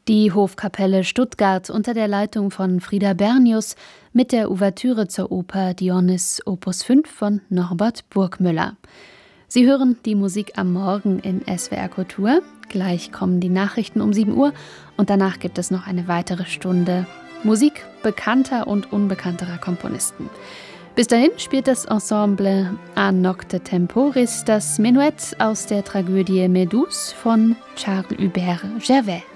Die Hofkapelle Stuttgart unter der Leitung von Frieda Bernius mit der Ouvertüre zur Oper Dionys Opus 5 von Norbert Burgmüller. Sie hören die Musik am Morgen in SWR Kultur. Gleich kommen die Nachrichten um 7 Uhr und danach gibt es noch eine weitere Stunde Musik bekannter und unbekannterer Komponisten. Bis dahin spielt das Ensemble A Nocte Temporis das Menuett aus der Tragödie Méduse von Charles Hubert Gervais.